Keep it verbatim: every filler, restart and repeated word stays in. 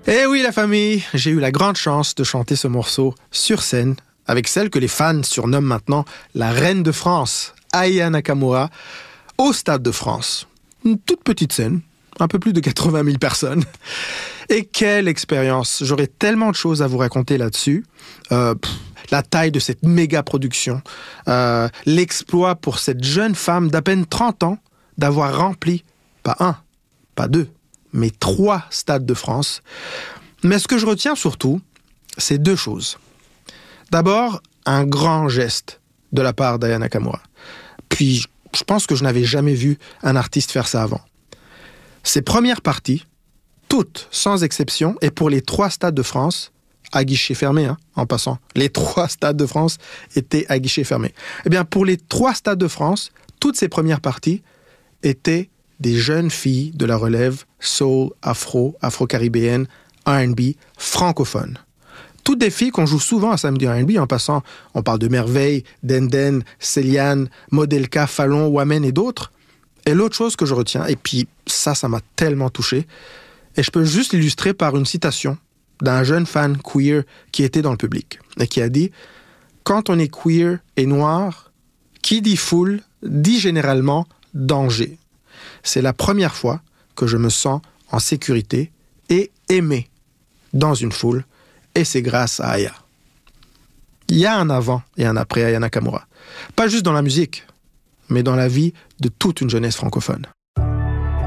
Eh oui, la famille, j'ai eu la grande chance de chanter ce morceau sur scène avec celle que les fans surnomment maintenant la reine de France, Aya Nakamura, au Stade de France. Une toute petite scène, un peu plus de quatre-vingt mille personnes. Et quelle expérience! J'aurais tellement de choses à vous raconter là-dessus. Euh, pff, la taille de cette méga production, euh, l'exploit pour cette jeune femme d'à peine trente ans d'avoir rempli, pas un, pas deux, mais trois stades de France. Mais ce que je retiens surtout, c'est deux choses. D'abord, un grand geste de la part d'Aya Nakamura. Puis, je pense que je n'avais jamais vu un artiste faire ça avant. Ses premières parties, toutes, sans exception, et pour les trois stades de France, à guichet fermé, hein, en passant. Les trois stades de France étaient à guichet fermé. Eh bien, pour les trois stades de France, toutes ces premières parties étaient des jeunes filles de la relève soul, afro, afro-caribéenne, R and B, francophone. Toutes des filles qu'on joue souvent à Samedi R and B. En passant, on parle de Merveille, Denden, Céliane, Modelka, Fallon, Wamen et d'autres. Et l'autre chose que je retiens, et puis ça, ça m'a tellement touché, et je peux juste l'illustrer par une citation d'un jeune fan queer qui était dans le public, et qui a dit « Quand on est queer et noir, qui dit foule, dit généralement danger. C'est la première fois que je me sens en sécurité et aimé dans une foule, et c'est grâce à Aya. » Il y a un avant et un après Aya Nakamura. Pas juste dans la musique, mais dans la vie de toute une jeunesse francophone.